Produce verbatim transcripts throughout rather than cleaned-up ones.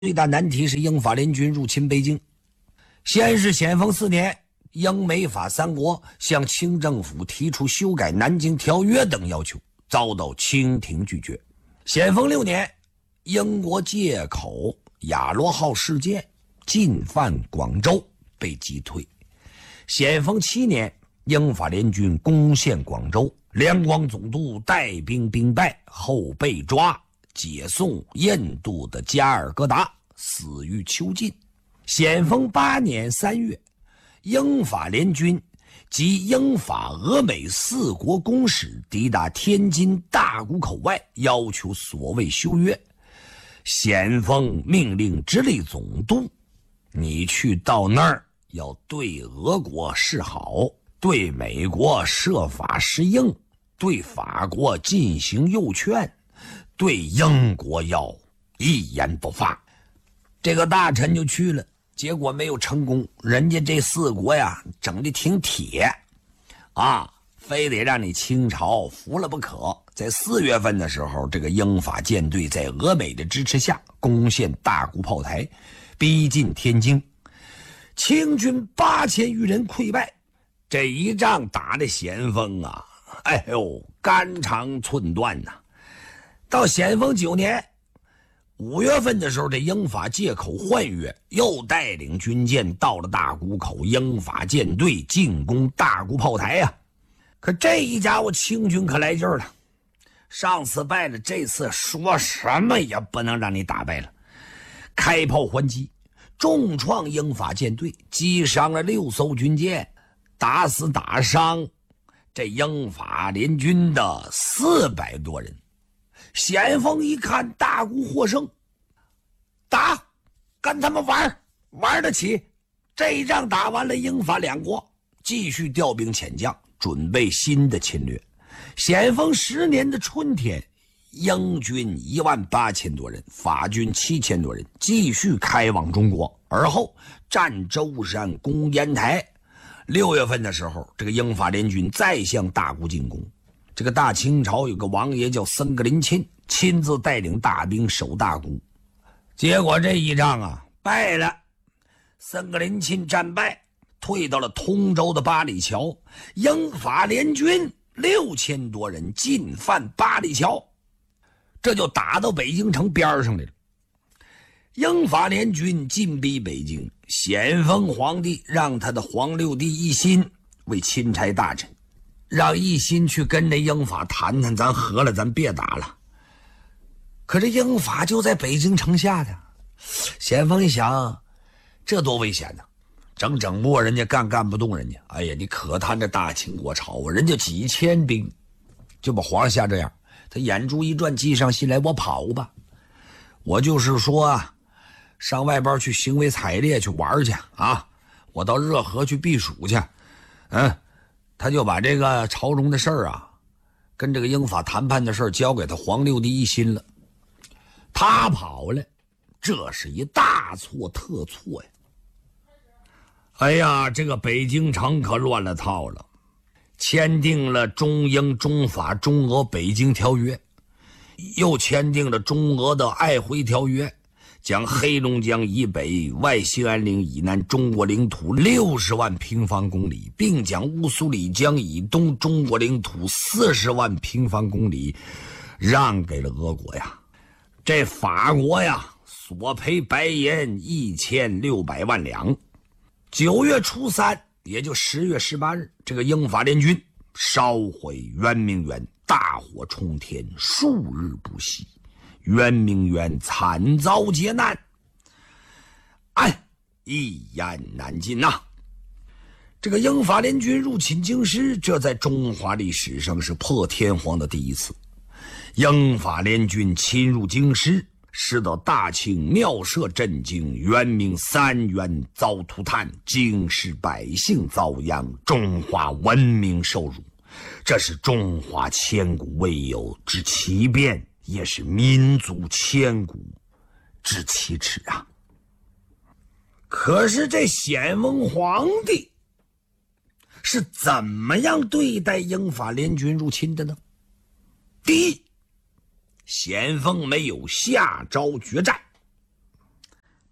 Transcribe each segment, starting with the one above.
最大难题是英法联军入侵北京。先是咸丰四年，英美法三国向清政府提出修改《南京条约》等要求，遭到清廷拒绝。咸丰六年，英国借口雅罗号事件进犯广州，被击退。咸丰七年，英法联军攻陷广州，两广总督带兵兵败后被抓，解送印度的加尔各答，死于囚禁。咸丰八年三月，英法联军及英法俄美四国公使抵达天津大沽口外，要求所谓修约。咸丰命令直隶总督，你去到那儿要对俄国示好，对美国设法施应，对法国进行诱劝，对英国要一言不发。这个大臣就去了，结果没有成功。人家这四国呀整得挺铁啊，非得让你清朝服了不可。在四月份的时候，这个英法舰队在俄美的支持下攻陷大沽炮台，逼近天津，清军八千余人溃败。这一仗打的咸丰啊，哎呦，肝肠寸断呐、啊！到咸丰九年五月份的时候，这英法借口换约，又带领军舰到了大沽口，英法舰队进攻大沽炮台呀、啊。可这一家伙清军可来劲儿了，上次败了，这次说什么也不能让你打败了。开炮还击，重创英法舰队，击伤了六艘军舰，打死打伤这英法联军的四百多人。咸丰一看大沽获胜，打，跟他们玩玩得起。这一仗打完了，英法两国继续调兵遣将，准备新的侵略。咸丰十年的春天，英军一万八千多人，法军七千多人，继续开往中国，而后占舟山，攻烟台。六月份的时候，这个英法联军再向大沽进攻。这个大清朝有个王爷叫僧格林沁，亲自带领大兵守大沽。结果这一仗啊败了，僧格林沁战败，退到了通州的八里桥。英法联军六千多人进犯八里桥，这就打到北京城边上来了。英法联军进逼北京，咸丰皇帝让他的皇六弟奕欣为钦差大臣，让奕欣去跟这英法谈谈，咱和了，咱别打了。可这英法就在北京城下的，咸丰一想，这多危险呢、啊！整整不人家干干不动人家。哎呀，你可叹这大清国朝啊，人家几千兵就把皇上吓这样。他眼珠一转，寄上信来，我跑吧，我就是说啊，上外边去行为采猎去玩去啊，我到热河去避暑去。嗯，他就把这个朝中的事儿啊，跟这个英法谈判的事儿交给他皇六弟奕欣了。他跑了，这是一大错特错呀！哎呀，这个北京城可乱了套了。签订了中英中法中俄北京条约，又签订了中俄的爱辉条约，将黑龙江以北外兴安岭以南中国领土六十万平方公里，并将乌苏里江以东中国领土四十万平方公里让给了俄国呀。这法国呀索赔白银一千六百万两。九月初三，也就十月十八日，这个英法联军烧毁圆明园，大火冲天，数日不息，圆明园惨遭劫难，哎，一言难尽呐、啊。这个英法联军入侵京师，这在中华历史上是破天荒的第一次。英法联军侵入京师，使得大清庙社震惊，圆明三元遭涂炭，京师百姓遭殃，中华文明受辱。这是中华千古未有之奇变，也是民族千古之奇耻啊！可是这咸丰皇帝是怎么样对待英法联军入侵的呢？第一，咸丰没有下诏决战，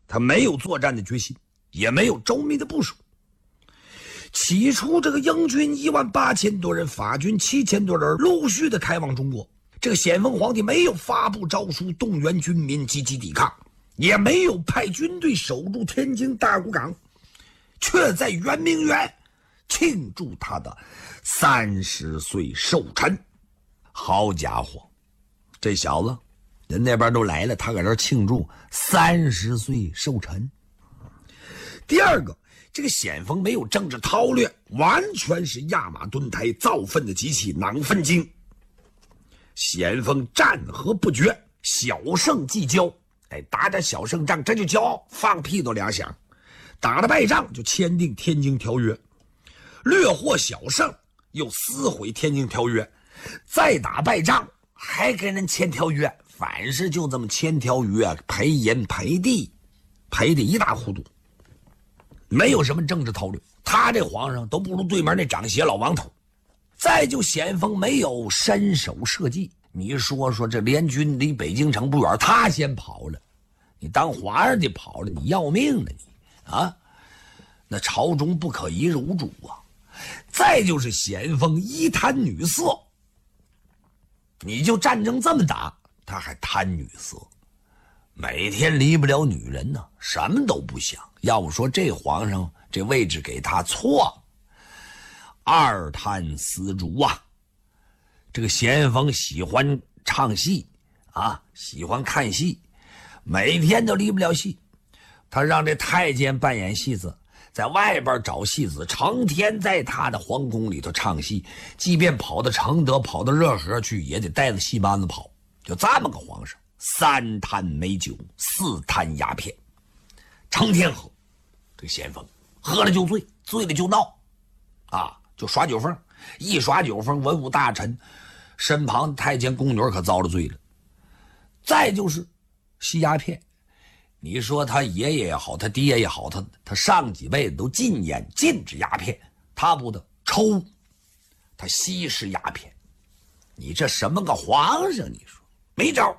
他没有作战的决心，也没有周密的部署。起初这个英军一万八千多人，法军七千多人陆续的开往中国，这个咸丰皇帝没有发布诏书动员军民积极抵抗，也没有派军队守住天津大沽港，却在圆明园庆祝他的三十岁寿辰。好家伙，这小子人那边都来了，他搁这庆祝三十岁寿辰。第二个，这个咸丰没有政治韬略，完全是压马蹲台造粪的机器，囊粪精。咸丰战和不绝，小胜即骄，哎，打点小胜仗这就骄傲，放屁都俩响。打了败仗就签订天津条约，略获小胜又撕毁天津条约，再打败仗还跟人签条约，凡是就这么签条约，赔银赔地，赔的一塌糊涂，没有什么政治韬略。他这皇上都不如对面那长血老王头。再就咸丰没有伸手射击，你说说这联军离北京城不远，他先跑了，你当皇上的跑了，你要命了你啊！那朝中不可一日无主啊。再就是咸丰一贪女色，你就战争这么打，他还贪女色，每天离不了女人呢，什么都不想。要不说这皇上这位置给他错，二贪丝竹啊。这个咸丰喜欢唱戏啊，喜欢看戏，每天都离不了戏。他让这太监扮演戏子，在外边找戏子，成天在他的皇宫里头唱戏，即便跑到承德跑到热河去，也得带着戏班子跑。就这么个皇上，三贪美酒，四贪鸦片，成天喝。这个咸丰喝了就醉，醉了就闹啊，就耍酒疯，一耍酒疯，文武大臣身旁太监宫女可遭了罪了。再就是吸鸦片，你说他爷爷也好，他爹也好，他他上几辈子都禁烟禁止鸦片，他不得抽，他吸食鸦片。你这什么个皇上，你说没招。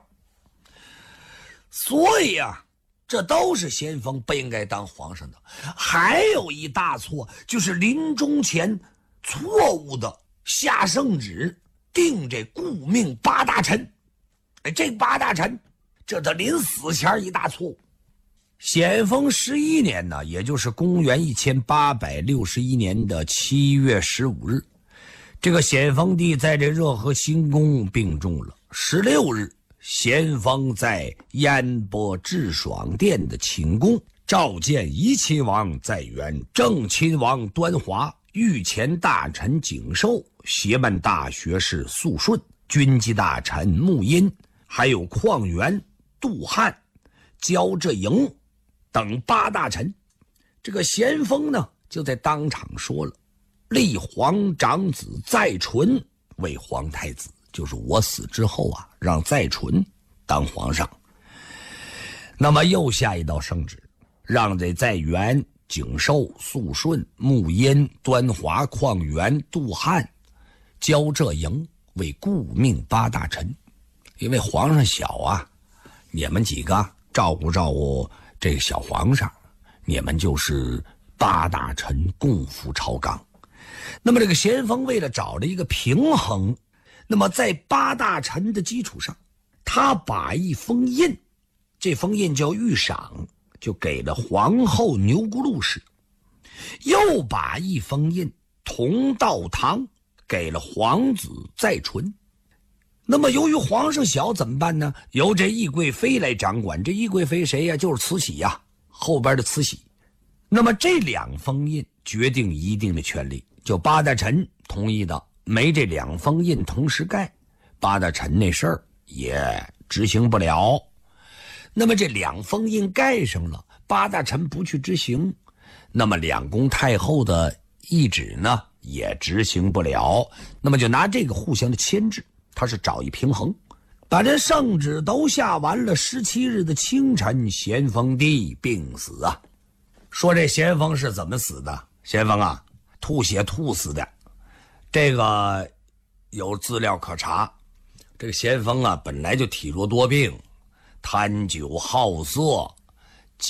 所以啊，这都是咸丰不应该当皇上的。还有一大错，就是临终前错误的下圣旨定这顾命八大臣。哎，这八大臣这他临死前一大错误。咸丰十一年呢，也就是公元一千八百六十一年的七月十五日，这个咸丰帝在这热河行宫病重了。十六日，咸丰在烟波智爽殿的寝宫召见怡亲王在元、正亲王端华、御前大臣景寿、协办大学士肃顺、军机大臣穆荫，还有况元、杜汉、焦浙营等八大臣。这个咸丰呢，就在当场说了，立皇长子载淳为皇太子，就是我死之后啊，让载淳当皇上。那么又下一道圣旨，让这载元、景寿、肃顺、穆荫、端华、况元、杜汉、焦浙营为顾命八大臣。因为皇上小啊，你们几个照顾照顾这个小皇上，你们就是八大臣共赴朝纲。那么这个咸丰为了找了一个平衡，那么在八大臣的基础上，他把一封印，这封印叫御赏，就给了皇后钮钴禄氏，又把一封印同道堂给了皇子载淳。那么由于皇上小怎么办呢？由这懿贵妃来掌管。这懿贵妃谁呀？就是慈禧呀，后边的慈禧。那么这两封印决定一定的权利，就八大臣同意的，没这两封印同时盖，八大臣那事儿也执行不了。那么这两封印盖上了，八大臣不去执行，那么两宫太后的懿旨呢也执行不了。那么就拿这个互相的牵制，他是找一平衡。把这圣旨都下完了，十七日的清晨，咸丰帝病死啊。说这咸丰是怎么死的？咸丰啊，吐血吐死的，这个有资料可查。这个咸丰啊，本来就体弱多病，贪酒好色，